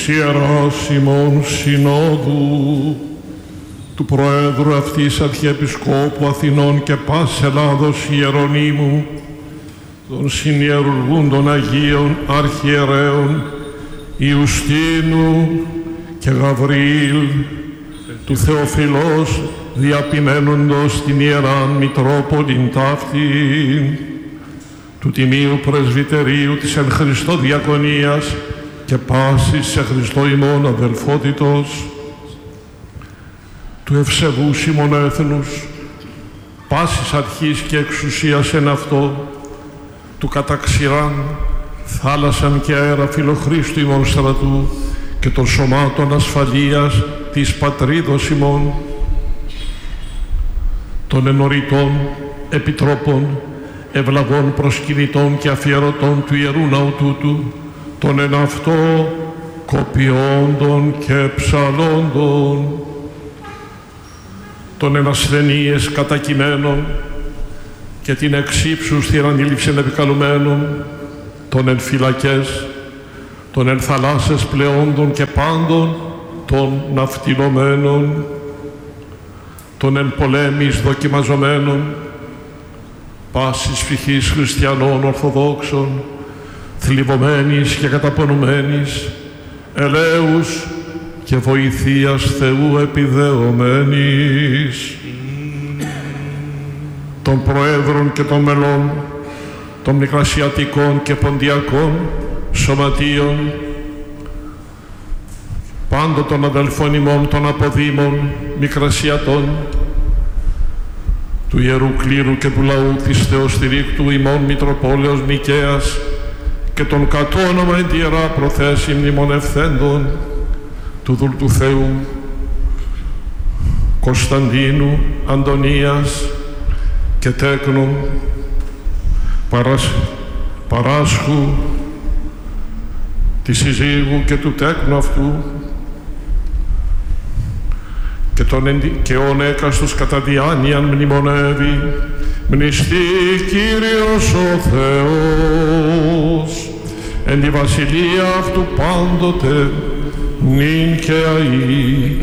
της Ιεράς ημών Συνόδου, του Προέδρου αυτής Αρχιεπισκόπου Αθηνών και πάσης Ελλάδος Ιερονύμου, των συνιερουργούν των Αγίων Αρχιερέων Ιουστίνου και Γαβριήλ, του Θεοφιλός διαπημένοντος την Ιεράν Μητρόπολην ταύτην, του Τιμίου Πρεσβυτερίου της εν Χριστώ Διακονίας και πάσης σε Χριστώ ημών αδελφότητος, του ευσεβούς ημών έθνους, πάσης αρχής και εξουσίας εν αυτό, του καταξηράν, θάλασσαν και αέρα φιλοχρίστου ημών στρατού και των σωμάτων ασφαλείας της πατρίδος ημών, των ενωρητών επιτρόπων, ευλαβών προσκυνητών και αφιερωτών του Ιερού Ναού τούτου, των εν αυτό κοπιόντων και ψαλόντων, των εν ασθενείες κατακειμένων και την εξύψους θυρανήληψην επικαλουμένων, των εν φυλακές, των εν θαλάσσες πλεόντων και πάντων των ναυτιλωμένων, των εν πολέμης δοκιμαζομένων, πάσης φυχής χριστιανών Ορθοδόξων, θλιβωμένης και καταπονουμένης, ελέους και βοηθείας Θεού επιδεωμένης, των Προέδρων και των μελών, των Μικρασιατικών και Ποντιακών σωματείων, πάντων των αδελφών ημών των Αποδήμων Μικρασιατών, του Ιερού Κλήρου και του Λαού της Θεοστηρίκτου ημών Μητροπόλεως Νικαίας και των κατ' όνομα εν τη Ιερά Προθέση μνημονευθέντων του Δούλτου Θεού Κωνσταντίνου, Αντωνίας και Τέκνου, Παράσχου, της συζύγου και του τέκνου αυτού, και τον ενοικαιών έκαστος κατά διάνοιαν μνημονεύει, μνηστεί Κύριος ο Θεός, εν τη βασιλεία αυτού πάντοτε, νυν και αεί.